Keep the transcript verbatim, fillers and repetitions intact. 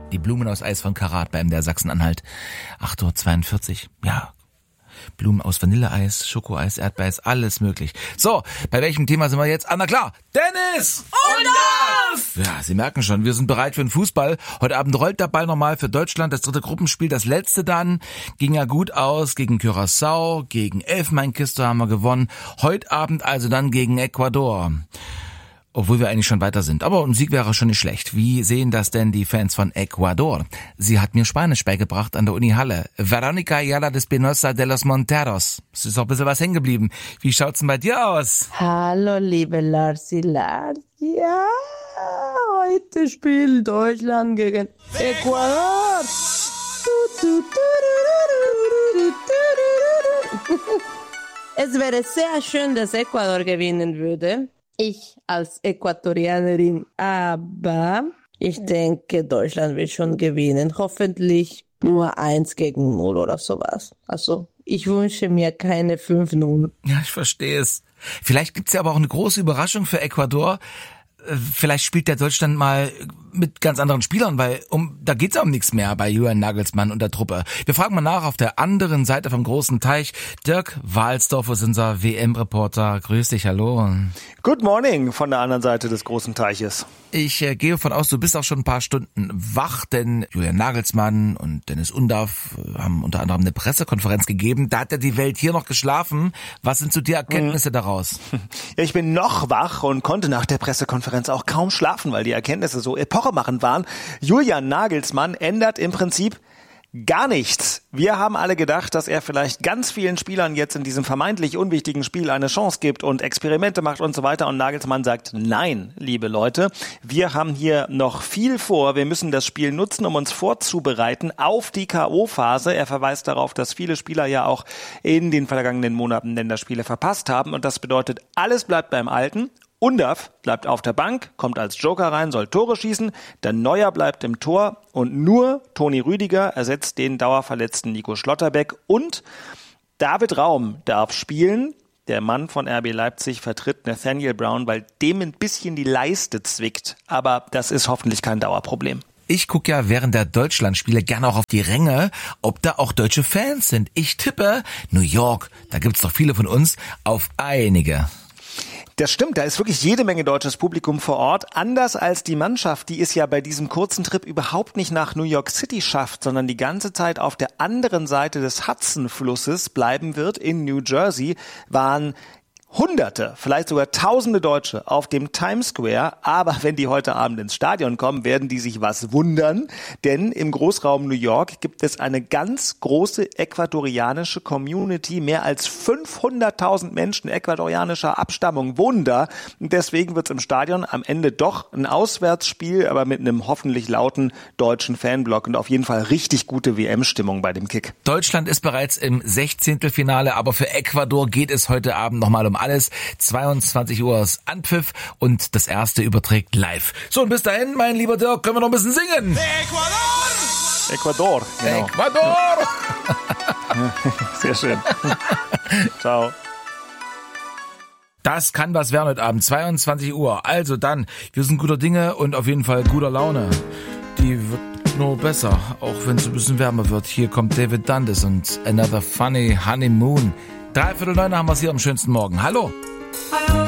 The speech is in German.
Die Blumen aus Eis von Karat bei M D R Sachsen-Anhalt. acht Uhr zweiundvierzig. Ja, Blumen aus Vanilleeis, Schokoeis, Erdbeereis, alles möglich. So, bei welchem Thema sind wir jetzt? Ah, na klar, Dennis! Undorf! Ja, Sie merken schon, wir sind bereit für den Fußball. Heute Abend rollt der Ball nochmal für Deutschland. Das dritte Gruppenspiel, das letzte dann, ging ja gut aus gegen Curaçao, gegen Elfenbeinküste haben wir gewonnen. Heute Abend also dann gegen Ecuador. Obwohl wir eigentlich schon weiter sind. Aber ein Sieg wäre schon nicht schlecht. Wie sehen das denn die Fans von Ecuador? Sie hat mir Spanisch beigebracht an der Uni Halle. Veronica Ayala de Espinosa de los Monteros. Es ist auch ein bisschen was hängen geblieben. Wie schaut's denn bei dir aus? Hallo, liebe Larsi Lars. Ja, heute spielt Deutschland gegen Ecuador. Es wäre sehr schön, dass Ecuador gewinnen würde. Ich als Äquatorianerin, aber ich denke, Deutschland wird schon gewinnen. Hoffentlich nur eins gegen null oder sowas. Also ich wünsche mir keine fünf null. Ja, ich verstehe es. Vielleicht gibt's ja aber auch eine große Überraschung für Ecuador. Vielleicht spielt der Deutschland mal mit ganz anderen Spielern, weil um da geht's ja um nichts mehr bei Julian Nagelsmann und der Truppe. Wir fragen mal nach auf der anderen Seite vom großen Teich. Dirk Walsdorf ist unser W M-Reporter. Grüß dich, hallo. Good morning von der anderen Seite des großen Teiches. Ich äh, gehe davon aus, du bist auch schon ein paar Stunden wach, denn Julian Nagelsmann und Dennis Undorf haben unter anderem eine Pressekonferenz gegeben. Da hat ja die Welt hier noch geschlafen. Was sind so die Erkenntnisse mhm. daraus? Ja, ich bin noch wach und konnte nach der Pressekonferenz auch kaum schlafen, weil die Erkenntnisse so epochemachend waren. Julian Nagelsmann ändert im Prinzip gar nichts. Wir haben alle gedacht, dass er vielleicht ganz vielen Spielern jetzt in diesem vermeintlich unwichtigen Spiel eine Chance gibt und Experimente macht und so weiter. Und Nagelsmann sagt, nein, liebe Leute, wir haben hier noch viel vor. Wir müssen das Spiel nutzen, um uns vorzubereiten auf die K O-Phase. Er verweist darauf, dass viele Spieler ja auch in den vergangenen Monaten Länderspiele verpasst haben. Und das bedeutet, alles bleibt beim Alten. Undorf bleibt auf der Bank, kommt als Joker rein, soll Tore schießen. Der Neuer bleibt im Tor und nur Toni Rüdiger ersetzt den dauerverletzten Nico Schlotterbeck. Und David Raum darf spielen. Der Mann von R B Leipzig vertritt Nathaniel Brown, weil dem ein bisschen die Leiste zwickt. Aber das ist hoffentlich kein Dauerproblem. Ich gucke ja während der Deutschlandspiele gerne auch auf die Ränge, ob da auch deutsche Fans sind. Ich tippe New York, da gibt's doch viele von uns, auf einige. Das stimmt, da ist wirklich jede Menge deutsches Publikum vor Ort. Anders als die Mannschaft, die es ja bei diesem kurzen Trip überhaupt nicht nach New York City schafft, sondern die ganze Zeit auf der anderen Seite des Hudson-Flusses bleiben wird, in New Jersey, waren Hunderte, vielleicht sogar Tausende Deutsche auf dem Times Square. Aber wenn die heute Abend ins Stadion kommen, werden die sich was wundern. Denn im Großraum New York gibt es eine ganz große ecuadorianische Community. Mehr als fünfhunderttausend Menschen ecuadorianischer Abstammung wohnen da. Und deswegen wird es im Stadion am Ende doch ein Auswärtsspiel, aber mit einem hoffentlich lauten deutschen Fanblock und auf jeden Fall richtig gute W M-Stimmung bei dem Kick. Deutschland ist bereits im Sechzehntelfinale, aber für Ecuador geht es heute Abend nochmal um alles. zweiundzwanzig Uhr ist Anpfiff und das erste überträgt live. So, und bis dahin, mein lieber Dirk, können wir noch ein bisschen singen. Ecuador! Ecuador, genau. Ecuador! Sehr schön. Ciao. Das kann was werden heute Abend, zweiundzwanzig Uhr. Also dann, wir sind guter Dinge und auf jeden Fall guter Laune. Die wird nur besser, auch wenn es ein bisschen wärmer wird. Hier kommt David Dundas und Another Funny Honeymoon. Dreiviertel neun haben wir es hier am schönsten Morgen. Hallo. Hallo.